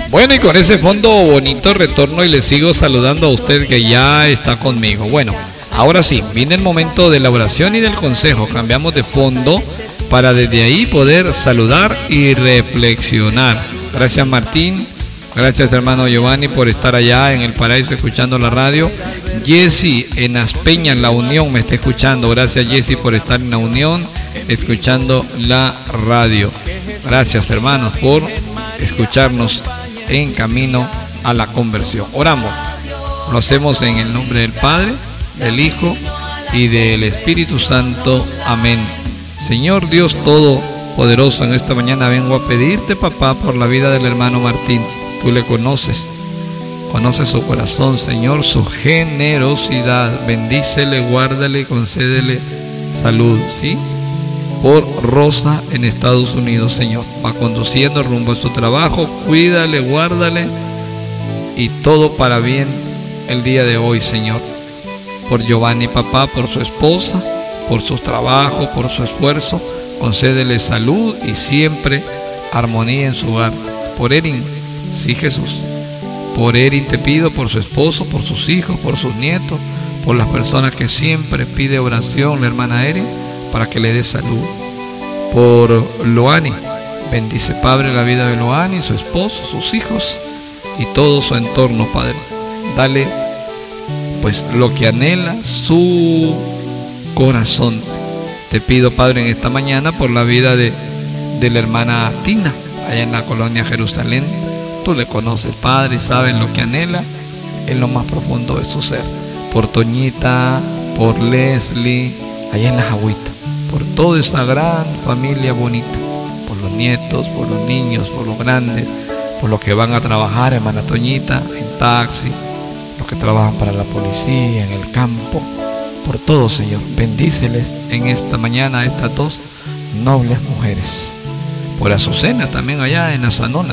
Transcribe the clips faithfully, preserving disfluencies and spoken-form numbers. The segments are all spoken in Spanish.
Bueno, y con ese fondo bonito retorno y le sigo saludando a usted que ya está conmigo. Bueno, ahora sí, viene el momento de la oración y del consejo. Cambiamos de fondo para desde ahí poder saludar y reflexionar. Gracias, Martín. Gracias, hermano Giovanni, por estar allá en el paraíso escuchando la radio. Jessy en Aspeña, en La Unión, me está escuchando. Gracias, Jessy, por estar en La Unión escuchando la radio. Gracias, hermanos, por escucharnos en camino a la conversión. Oramos. Lo hacemos en el nombre del Padre, del Hijo y del Espíritu Santo. Amén. Señor Dios Todopoderoso, en esta mañana vengo a pedirte, papá, por la vida del hermano Martín. Tú le conoces, conoces su corazón, Señor, su generosidad. Bendícele, guárdale, concédele salud, ¿sí? Por Rosa en Estados Unidos, Señor. Va conduciendo rumbo a su trabajo. Cuídale, guárdale y todo para bien el día de hoy, Señor. Por Giovanni, papá, por su esposa, por su trabajo, por su esfuerzo. Concédele salud y siempre armonía en su hogar. Por Erin, sí, Jesús. Por Erin te pido, por su esposo, por sus hijos, por sus nietos, por las personas que siempre pide oración, la hermana Erin, para que le dé salud. Por Loani, bendice, Padre, la vida de Loani, su esposo, sus hijos y todo su entorno, Padre. Dale pues lo que anhela su corazón. Te pido, Padre, en esta mañana por la vida de, de la hermana Tina, allá en la colonia Jerusalén. Tú le conoces, Padre, y sabes lo que anhela en lo más profundo de su ser. Por Toñita, por Leslie, allá en las Agüitas, por toda esa gran familia bonita, por los nietos, por los niños, por los grandes, por los que van a trabajar, hermana Toñita, en taxi, los que trabajan para la policía, en el campo, por todos, Señor. Bendíceles en esta mañana a estas dos nobles mujeres. Por Azucena también allá en Azanona,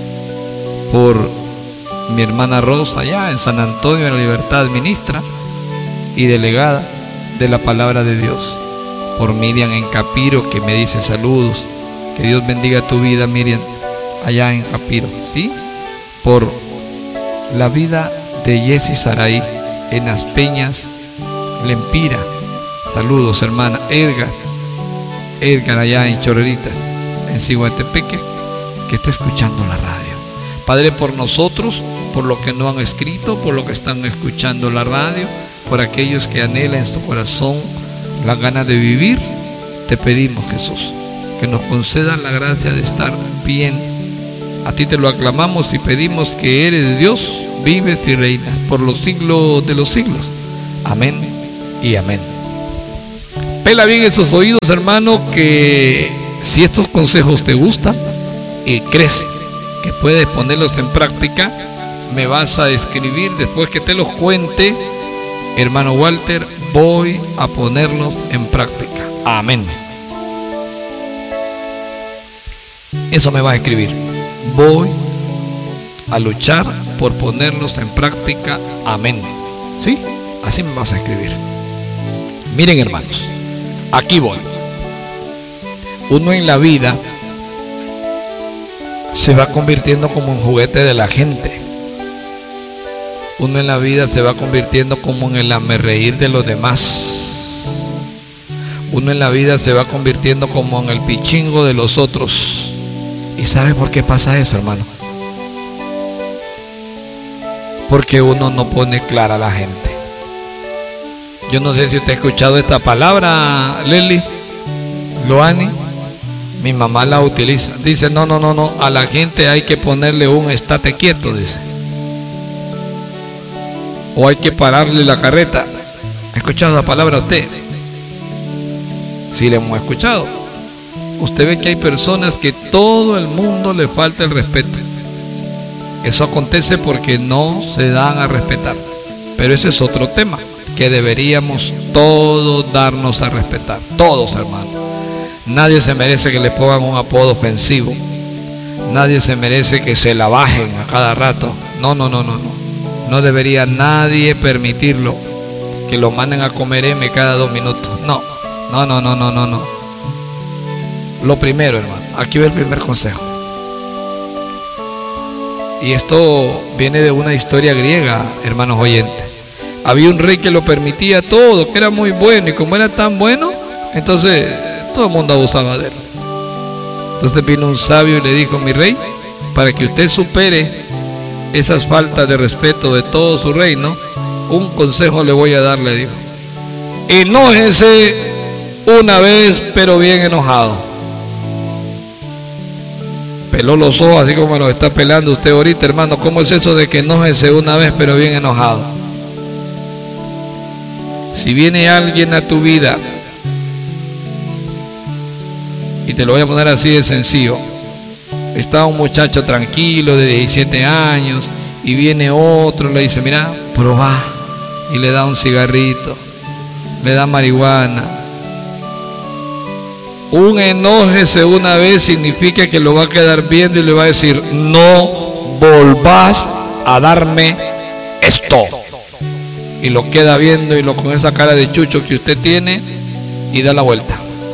por mi hermana Rosa allá en San Antonio de la Libertad, ministra y delegada de la palabra de Dios. Por Miriam en Capiro, que me dice saludos. Que Dios bendiga tu vida, Miriam, allá en Capiro, ¿sí? Por la vida de Jessy Saray en Las Peñas, Lempira. Saludos, hermana Edgar. Edgar allá en Chorreritas, en Ciguatepeque, que está escuchando la radio. Padre, por nosotros, por lo que no han escrito, por lo que están escuchando la radio, por aquellos que anhelan en su corazón la gana de vivir, te pedimos, Jesús, que nos concedan la gracia de estar bien. A ti te lo aclamamos y pedimos que eres Dios, vives y reinas por los siglos de los siglos. Amén y amén. Pela bien esos oídos, hermano, que si estos consejos te gustan y crees que puedes ponerlos en práctica, me vas a escribir después que te los cuente, hermano Walter, voy a ponerlos en práctica. Amén. Eso me vas a escribir. Voy a luchar por ponerlos en práctica. Amén. ¿Sí? Así me vas a escribir. Miren, hermanos, aquí voy. Uno en la vida se va convirtiendo como un juguete de la gente. Uno en la vida se va convirtiendo como en el amerreír de los demás. Uno en la vida se va convirtiendo como en el pichingo de los otros. ¿Y sabe por qué pasa eso, hermano? Porque uno no pone clara a la gente. Yo no sé si usted ha escuchado esta palabra, Leli, Loani. Mi mamá la utiliza. Dice, no, no, no, no, a la gente hay que ponerle un estate quieto, dice. O hay que pararle la carreta. ¿Ha escuchado la palabra usted? Sí, le hemos escuchado. Usted ve que hay personas que todo el mundo le falta el respeto. Eso acontece porque no se dan a respetar. Pero ese es otro tema, que deberíamos todos darnos a respetar. Todos, hermanos. Nadie se merece que le pongan un apodo ofensivo. Nadie se merece que se la bajen a cada rato. No, no, no, no, no. No debería nadie permitirlo, que lo manden a comer M cada dos minutos. No, no, no, no, no, no, no. Lo primero, hermano, aquí va el primer consejo. Y esto viene de una historia griega, hermanos oyentes. Había un rey que lo permitía todo, que era muy bueno, y como era tan bueno, entonces todo el mundo abusaba de él. Entonces vino un sabio y le dijo: mi rey, para que usted supere esas faltas de respeto de todo su reino, un consejo le voy a dar, le dijo: enójese una vez, pero bien enojado. Peló los ojos así como los está pelando usted ahorita, hermano. ¿Cómo es eso de que enójese una vez, pero bien enojado? Si viene alguien a tu vida, y te lo voy a poner así de sencillo, está un muchacho tranquilo de diecisiete años y viene otro, le dice: mira, probá, y le da un cigarrito, le da marihuana. Un enójese una vez significa que lo va a quedar viendo y le va a decir: no volvás a darme esto. Y lo queda viendo y lo con esa cara de chucho que usted tiene, y da la vuelta.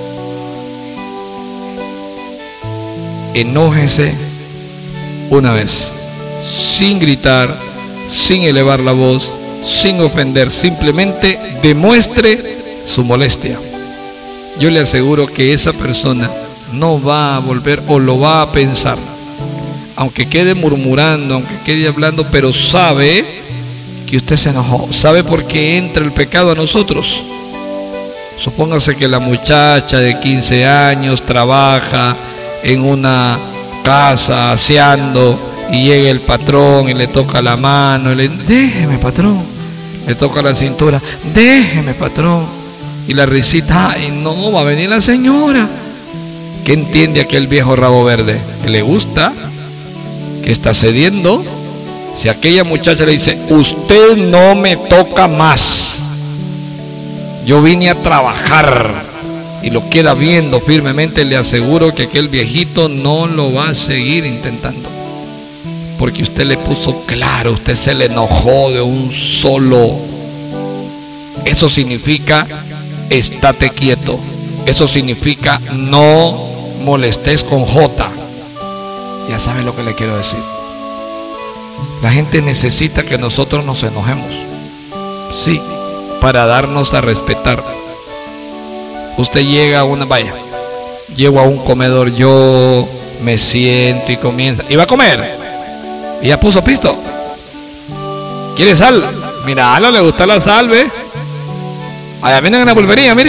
Enójese una vez, sin gritar, sin elevar la voz, sin ofender, simplemente demuestre su molestia. Yo le aseguro que esa persona no va a volver, o lo va a pensar, aunque quede murmurando, aunque quede hablando, pero sabe que usted se enojó. ¿Sabe por qué entra el pecado a nosotros? Supóngase que la muchacha de quince años trabaja en una casa aseando, y llega el patrón y le toca la mano y le dice: déjeme, patrón. Le toca la cintura: déjeme, patrón. Y la risita: ay, no, va a venir la señora. ¿Qué entiende aquel viejo rabo verde? ¿Que le gusta? ¿Que está cediendo? Si aquella muchacha le dice: usted no me toca más, yo vine a trabajar, y lo queda viendo firmemente, le aseguro que aquel viejito no lo va a seguir intentando, porque usted le puso claro, usted se le enojó de un solo. Eso significa: estate quieto. Eso significa: no molestes con J. Ya sabe lo que le quiero decir. La gente necesita que nosotros nos enojemos, sí, para darnos a respetar. Usted llega a una, vaya, llego a un comedor, yo me siento y comienza, y va a comer, y ya puso pisto. ¿Quiere sal? Mira, a no le gusta la sal, ¿ve? Allá vienen en la pulpería, mire.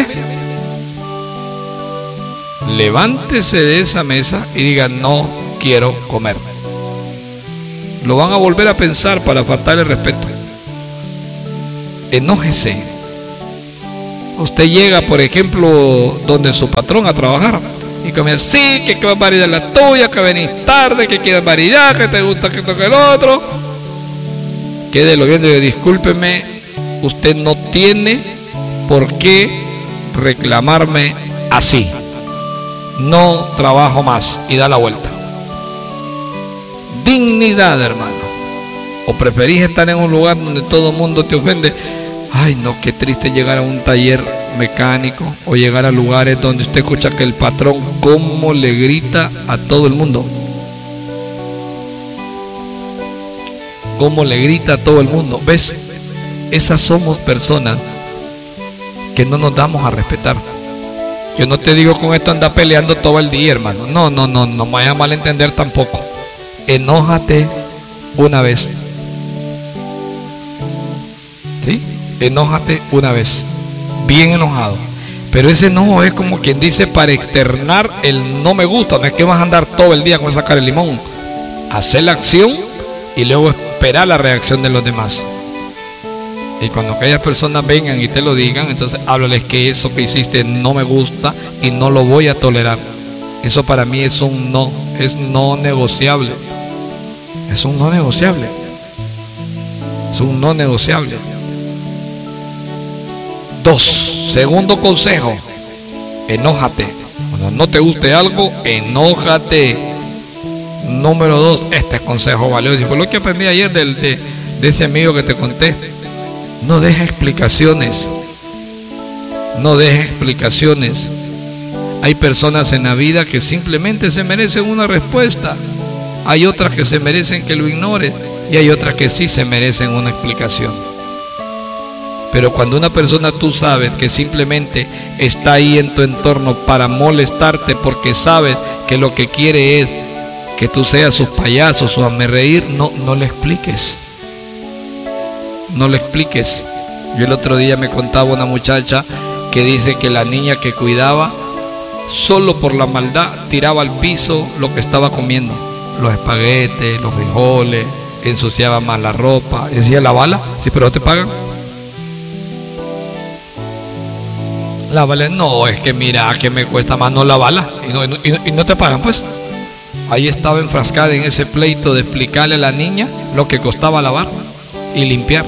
Levántese de esa mesa y diga: no quiero comer. Lo van a volver a pensar para faltarle respeto. Enójese. Usted llega, por ejemplo, donde su patrón a trabajar, y comienza: sí, que qué barbaridad la tuya, que venís tarde, que qué barbaridad, que te gusta que toque el otro. Quédelo viendo y diga: discúlpeme, usted no tiene por qué reclamarme así. No trabajo más, y da la vuelta. Dignidad, hermano. ¿O preferís estar en un lugar donde todo el mundo te ofende? Ay, no, qué triste llegar a un taller mecánico, o llegar a lugares donde usted escucha que el patrón cómo le grita a todo el mundo. Cómo le grita a todo el mundo. ¿Ves? Esas somos personas que no nos damos a respetar. Yo no te digo con esto anda peleando todo el día, hermano. No, no, no, no me vayas a malentender tampoco. Enójate una vez. ¿Sí? Enójate una vez. Bien enojado. Pero ese enojo es como quien dice para externar el no me gusta. No es que vas a andar todo el día con esa cara de limón. Hacer la acción y luego esperar la reacción de los demás. Y cuando aquellas personas vengan y te lo digan, entonces háblales que eso que hiciste no me gusta y no lo voy a tolerar. Eso para mí es un no, es no negociable. Es un no negociable. Es un no negociable. Dos, segundo consejo: enójate. Cuando no te guste algo, enójate. Número dos, este consejo valioso, y fue lo que aprendí ayer del, de, de ese amigo que te conté. No dejes explicaciones. No dejes explicaciones. Hay personas en la vida que simplemente se merecen una respuesta. hay otras que se merecen que lo ignores y hay otras que sí se merecen una explicación. Pero cuando una persona tú sabes que simplemente está ahí en tu entorno para molestarte porque sabes que lo que quiere es que tú seas sus payasos, su hazmerreír, no, no le expliques. No le expliques. Yo el otro día me contaba una muchacha que dice que la niña que cuidaba, solo por la maldad, tiraba al piso lo que estaba comiendo. Los espaguetes, los frijoles, ensuciaba más la ropa. Decía, ¿la bala? Sí, pero no te pagan. La bala, no, es que mira, que me cuesta más no la bala. Y no, y no, y no te pagan, pues. Ahí estaba enfrascada en ese pleito de explicarle a la niña lo que costaba lavar y limpiar.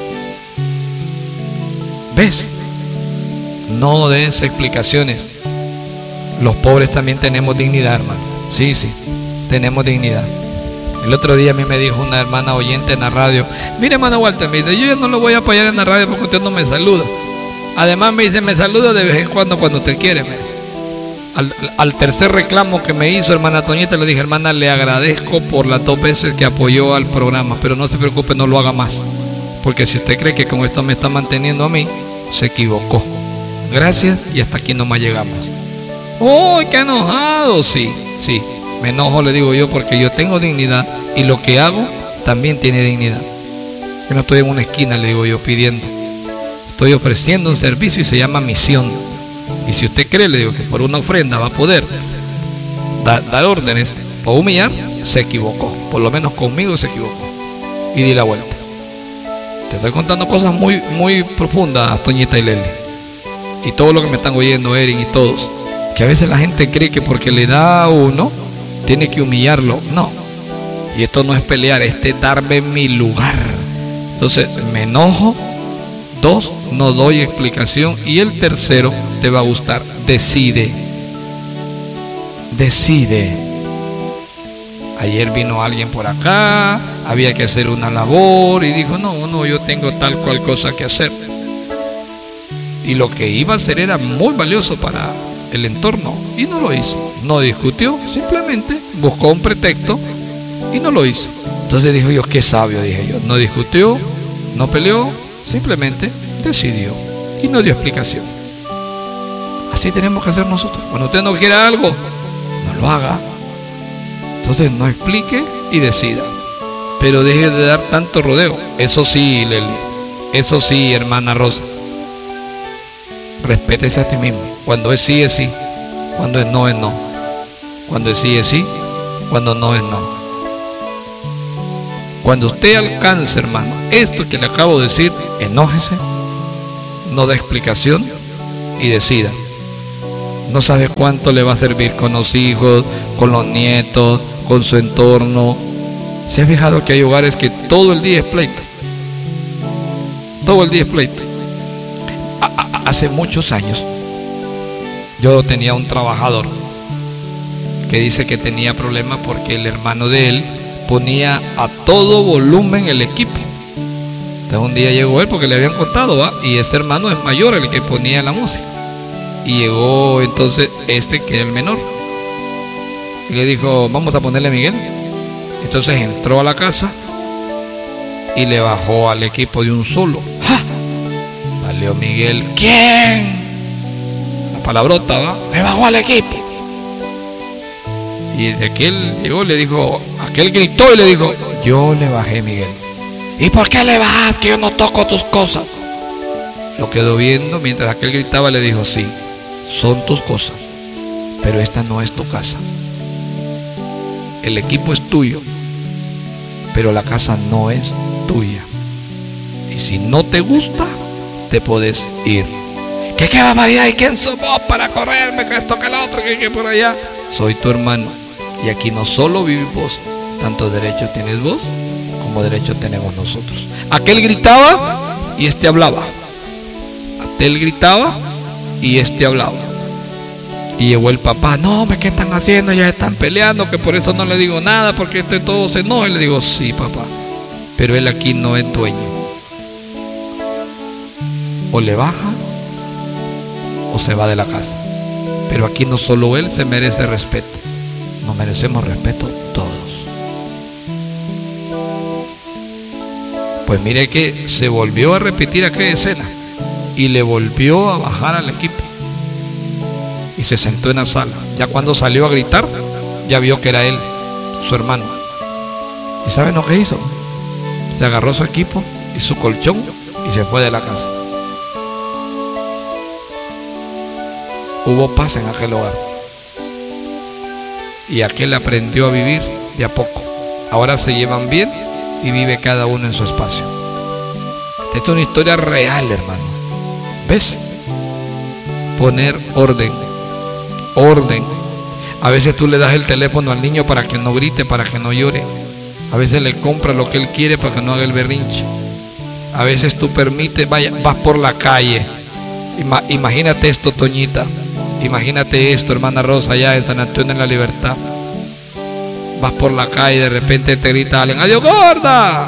¿Ves? No des explicaciones. Los pobres también tenemos dignidad, hermano. Sí, sí, tenemos dignidad. El otro día a mí me dijo una hermana oyente en la radio, mire, hermano Walter, me dice, yo ya no lo voy a apoyar en la radio porque usted no me saluda. Además me dice, me saluda de vez en cuando cuando usted quiere. Al, al tercer reclamo que me hizo hermana Toñita, le dije, hermana, le agradezco por las dos veces que apoyó al programa, pero no se preocupe, no lo haga más. Porque si usted cree que con esto me está manteniendo a mí, se equivocó. Gracias y hasta aquí nomás llegamos. ¡Oh, qué enojado! Sí, sí, me enojo, le digo yo, porque yo tengo dignidad y lo que hago también tiene dignidad. Yo no estoy en una esquina, le digo yo, pidiendo. Estoy ofreciendo un servicio y se llama misión. Y si usted cree, le digo, que por una ofrenda va a poder da, dar órdenes o humillar, se equivocó. Por lo menos conmigo se equivocó. Y di la vuelta. Te estoy contando cosas muy, muy profundas, Toñita y Leli. Y todo lo que me están oyendo, Erin y todos. Que a veces la gente cree que porque le da a uno, tiene que humillarlo. No. Y esto no es pelear, este es darme mi lugar. Entonces, me enojo. Dos, no doy explicación. Y el tercero, te va a gustar. Decide. Decide. Ayer vino alguien por acá, había que hacer una labor y dijo, no, no, yo tengo tal cual cosa que hacer. Y lo que iba a hacer era muy valioso para el entorno y no lo hizo. No discutió, simplemente buscó un pretexto y no lo hizo. Entonces dijo yo, qué sabio, dije yo. No discutió, no peleó, simplemente decidió y no dio explicación. Así tenemos que hacer nosotros. Cuando usted no quiera algo, no lo haga. Entonces no explique y decida. Pero deje de dar tanto rodeo. Eso sí, Leli. Eso sí, hermana Rosa. Respétese a ti mismo. Cuando es sí, es sí. Cuando es no, es no. Cuando es sí, es sí. Cuando no, es no. Cuando usted alcance, hermano, esto que le acabo de decir, enójese, no dé explicación y decida. No sabe cuánto le va a servir con los hijos, con los nietos, con su entorno. ¿Se ha fijado que hay hogares que todo el día es pleito? Todo el día es pleito. Hace muchos años yo tenía un trabajador que dice que tenía problemas porque el hermano de él ponía a todo volumen el equipo. Entonces un día llegó él porque le habían contado, ¿va? Y este hermano es mayor, el que ponía la música. Y llegó entonces este que era el menor y le dijo, vamos a ponerle a Miguel. Entonces entró a la casa y le bajó al equipo de un solo. ¡Ja! Salió Miguel. ¿Quién? La palabrota, ¿va? Le bajó al equipo. Y de aquel llegó, le dijo, aquel gritó y le dijo, yo le bajé, Miguel. ¿Y por qué le bajas? Que yo no toco tus cosas. Lo quedó viendo mientras aquel gritaba, le dijo, sí, son tus cosas, pero esta no es tu casa. El equipo es tuyo, pero la casa no es tuya. Y si no te gusta, te puedes ir. ¿Qué qué barbaridad? ¿Y quién sos vos para correrme? Que esto, que lo otro, que, que por allá. Soy tu hermano. Y aquí no solo vives vos, tanto derecho tienes vos como derecho tenemos nosotros. Aquel gritaba y este hablaba. Aquel gritaba y este hablaba. Y llegó el papá, no, hombre, ¿qué están haciendo? Ya están peleando, que por eso no le digo nada, porque este todo se enoja. Y le digo, sí, papá, pero él aquí no es dueño. O le baja o se va de la casa. Pero aquí no solo él se merece respeto, nos merecemos respeto todos. Pues mire que se volvió a repetir aquella escena y le volvió a bajar al equipo y se sentó en la sala. Ya cuando salió a gritar, ya vio que era él, su hermano. ¿Y saben lo que hizo? Se agarró su equipo y su colchón y se fue de la casa. Hubo paz en aquel hogar y aquel aprendió a vivir de a poco. Ahora se llevan bien y vive cada uno en su espacio. Esta es una historia real, hermano. ¿Ves? Poner orden. Orden. A veces tú le das el teléfono al niño para que no grite, para que no llore. A veces le compras lo que él quiere para que no haga el berrinche. A veces tú permites, vaya, vas por la calle. Ima, imagínate esto, Toñita. Imagínate esto, hermana Rosa, allá en San Antonio en la Libertad. Vas por la calle y de repente te grita alguien: ¡adiós, gorda!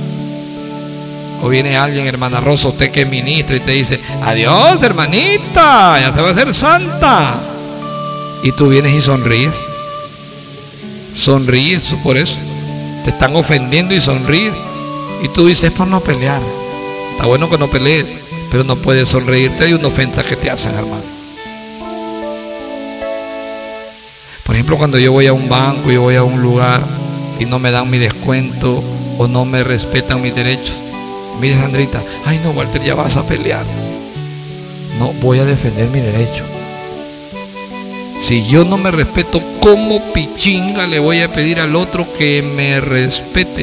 O viene alguien, hermana Rosa, usted que es ministra, y te dice: ¡adiós, hermanita! Ya te va a hacer santa. Y tú vienes y sonríes. Sonríes por eso. Te están ofendiendo y sonríes. Y tú dices: por no pelear. Está bueno que no pelees, pero no puedes sonreírte de una ofensa que te hacen, hermano. Por ejemplo, cuando yo voy a un banco, yo voy a un lugar y no me dan mi descuento o no me respetan mis derechos, me dice Sandrita: ay no, Walter, ya vas a pelear. No, voy a defender mi derecho. Si yo no me respeto, ¿cómo pichinga le voy a pedir al otro que me respete?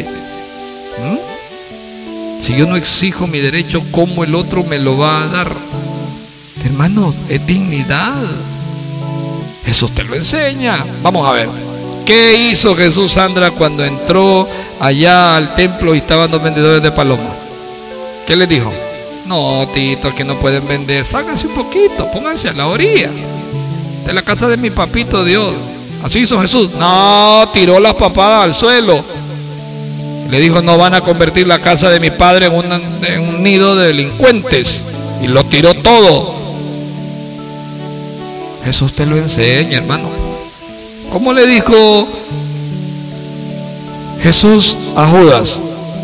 ¿Mm? Si yo no exijo mi derecho, ¿cómo el otro me lo va a dar? Hermanos, es dignidad. Jesús te lo enseña. Vamos a ver. ¿Qué hizo Jesús, Sandra, cuando entró allá al templo y estaban los vendedores de palomas? ¿Qué les dijo? No, Tito, que no pueden vender. Sáquense un poquito, pónganse a la orilla de la casa de mi papito Dios. Así hizo Jesús. No, tiró las papadas al suelo. Le dijo: no van a convertir la casa de mi padre en, una, en un nido de delincuentes. Y lo tiró todo. Jesús te lo enseña, hermano. ¿Cómo le dijo Jesús a Judas?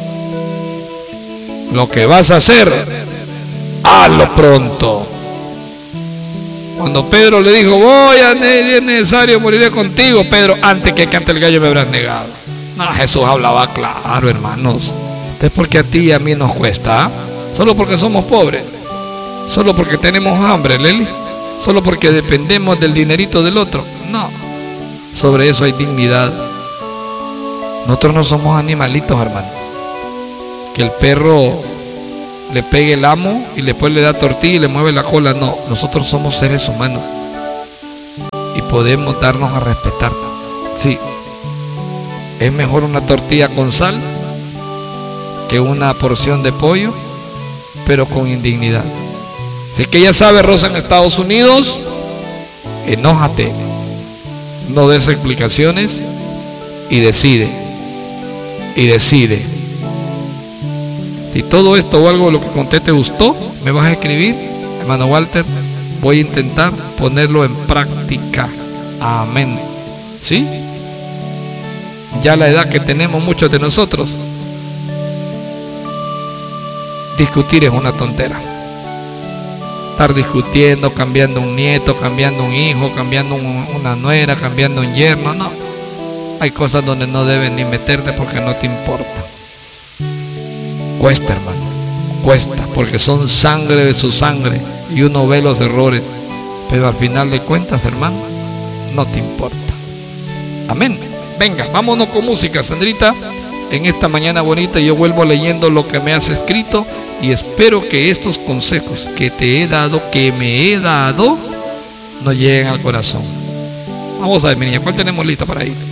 Lo que vas a hacer, hazlo pronto. Cuando Pedro le dijo: voy a, es necesario, moriré contigo, Pedro, antes que cante el gallo me habrás negado. No, Jesús hablaba claro, hermanos. Es porque a ti y a mí nos cuesta, ¿eh? Solo porque somos pobres, solo porque tenemos hambre, Leli, solo porque dependemos del dinerito del otro. No, sobre eso hay dignidad. Nosotros no somos animalitos, hermano, que el perro le pegue el amo y después le da tortilla y le mueve la cola. No, nosotros somos seres humanos y podemos darnos a respetar. Sí, es mejor una tortilla con sal que una porción de pollo, pero con indignidad. Si es que ya sabe, Rosa, en Estados Unidos, enójate, no des explicaciones y decide, y decide. Si todo esto o algo de lo que conté te gustó, me vas a escribir: hermano Walter, voy a intentar ponerlo en práctica. Amén. ¿Sí? Ya la edad que tenemos muchos de nosotros, discutir es una tontera. Estar discutiendo, cambiando un nieto, cambiando un hijo, cambiando un, una nuera, cambiando un yerno, no. Hay cosas donde no debes ni meterte porque no te importa. Cuesta, hermano, cuesta, porque son sangre de su sangre y uno ve los errores, pero al final de cuentas, hermano, no te importa. Amén. Venga, vámonos con música, Sandrita. En esta mañana bonita yo vuelvo leyendo lo que me has escrito y espero que estos consejos que te he dado, que me he dado, nos lleguen al corazón. Vamos a ver, mi niña, ¿cuál tenemos lista para ahí?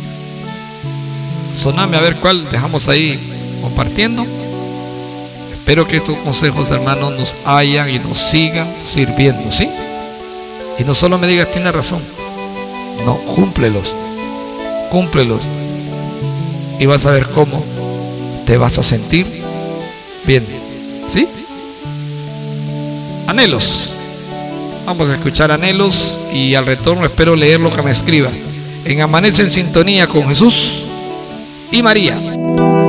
Soname a ver cuál dejamos ahí compartiendo. Espero que estos consejos, hermanos, nos hayan y nos sigan sirviendo, ¿sí? Y no solo me digas tiene razón, no, cúmplelos, cúmplelos. Y vas a ver cómo te vas a sentir bien, ¿sí? Anhelos. Vamos a escuchar Anhelos y al retorno espero leer lo que me escriba en Amanece en Sintonía con Jesús y María.